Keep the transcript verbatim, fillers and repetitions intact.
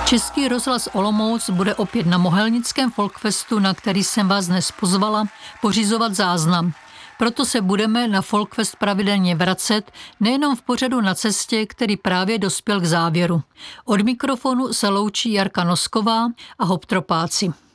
Český rozhlas Olomouc bude opět na Mohelnickém folkfestu, na který jsem vás dnes pozvala, pořizovat záznam. Proto se budeme na folkfest pravidelně vracet, nejenom v pořadu Na cestě, který právě dospěl k závěru. Od mikrofonu se loučí Jarka Nosková a Hop Tropáci.